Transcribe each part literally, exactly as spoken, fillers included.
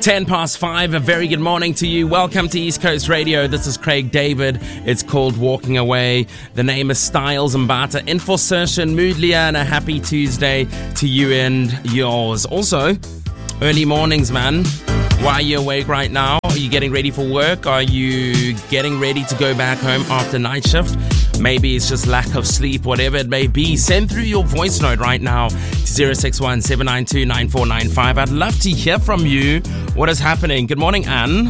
ten past five, a very good morning to you. Welcome to East Coast Radio. This is Craig David. It's called Walking Away. The name is Styles Mbata. In for Sershin Moodlia, and a happy Tuesday to you and yours. Also, early mornings, man. Why are you awake right now? Are you getting ready for work? Are you getting ready to go back home after night shift? Maybe it's just lack of sleep, whatever it may be. Send through your voice note right now to zero six one, seven nine two, nine four nine five. I'd love to hear from you. What is happening? Good morning, Anne.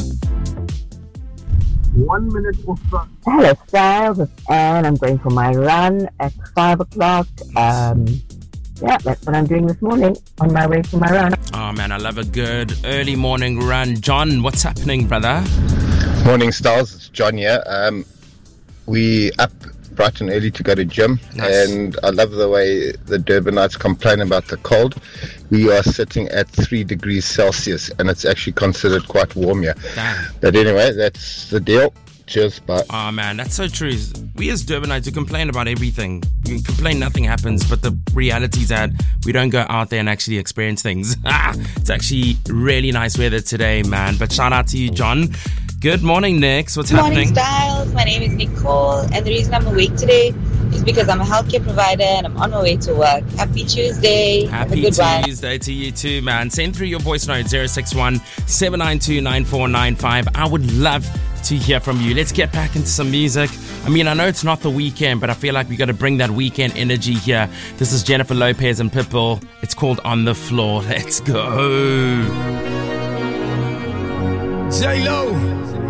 One minute for fun. Hello, Styles. It's Anne. I'm going for my run at five o'clock. Um, yeah, that's what I'm doing this morning on my way to my run. Oh, man, I love a good early morning run. John, what's happening, brother? Morning, Styles. It's John here. Um, we up bright and early to go to gym. Nice. And I love the way the Durbanites complain about the cold. We are sitting at three degrees Celsius, and it's actually considered quite warm here. Damn. But anyway, that's the deal. Cheers, bye. Oh, man, that's so true. We as Durbanites, we complain about everything. We complain nothing happens, but the reality is that we don't go out there and actually experience things. It's actually really nice weather today, man. But shout out to you, John. Good morning, Nix. What's Good happening? Morning, Styles. My name is Nicole, and the reason I'm awake today is because I'm a healthcare provider and I'm on my way to work. Happy Tuesday. Happy Tuesday to you too, man. Send through your voice note, zero six one, seven nine two, nine four nine five. I would love to hear from you. Let's get back into some music. I mean, I know it's not the weekend, but I feel like we got to bring that weekend energy here. This is Jennifer Lopez and Pitbull. It's called On the Floor. Let's go. J-Lo.